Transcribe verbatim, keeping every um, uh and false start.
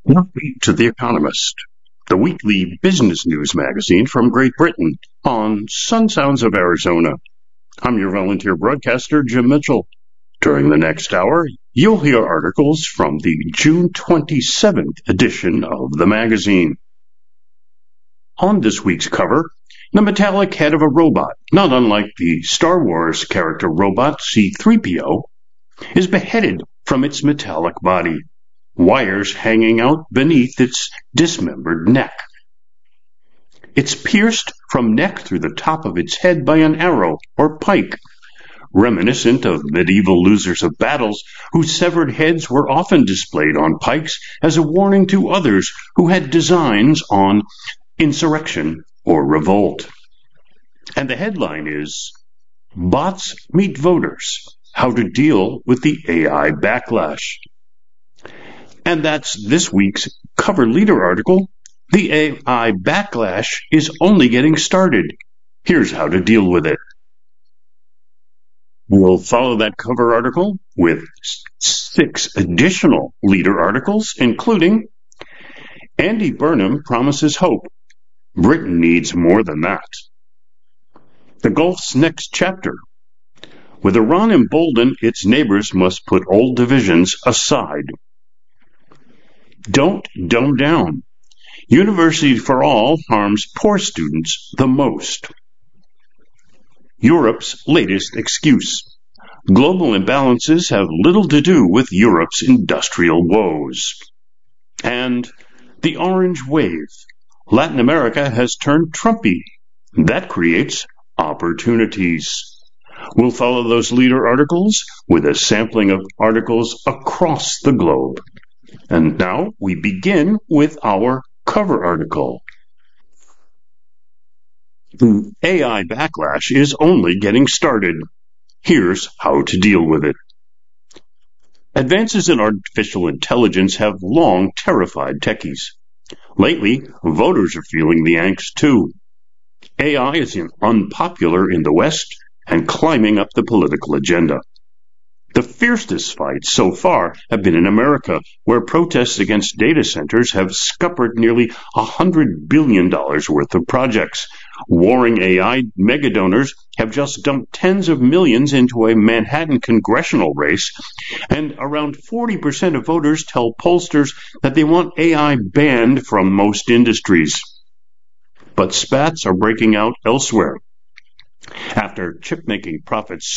Welcome to The Economist, the weekly business news magazine from Great Britain on Sun Sounds of Arizona. I'm your volunteer broadcaster, Jim Mitchell. During the next hour, you'll hear articles from the June twenty-seventh edition of the magazine. On this week's cover, the metallic head of a robot, not unlike the Star Wars character robot C three P O, is beheaded from its metallic body, wires hanging out beneath its dismembered neck. It's pierced from neck through the top of its head by an arrow or pike, reminiscent of medieval losers of battles whose severed heads were often displayed on pikes as a warning to others who had designs on insurrection or revolt. And the headline is, Bots Meet Voters, How to Deal with the A I Backlash. And that's this week's cover leader article, The A I Backlash is Only Getting Started. Here's how to deal with it. We'll follow that cover article with six additional leader articles, including Andy Burnham promises hope. Britain needs more than that. The Gulf's next chapter. With Iran emboldened, its neighbors must put old divisions aside. Don't dumb down. University for All harms poor students the most. Europe's latest excuse. Global imbalances have little to do with Europe's industrial woes. And the orange wave. Latin America has turned Trumpy. That creates opportunities. We'll follow those leader articles with a sampling of articles across the globe. And now we begin with our cover article. The A I backlash is only getting started. Here's how to deal with it. Advances in artificial intelligence have long terrified techies. Lately, voters are feeling the angst too. A I is unpopular in the West and climbing up the political agenda. The fiercest fights so far have been in America, where protests against data centers have scuppered nearly one hundred billion dollars worth of projects. Warring A I megadonors have just dumped tens of millions into a Manhattan congressional race, and around forty percent of voters tell pollsters that they want A I banned from most industries. But spats are breaking out elsewhere. After chip-making profits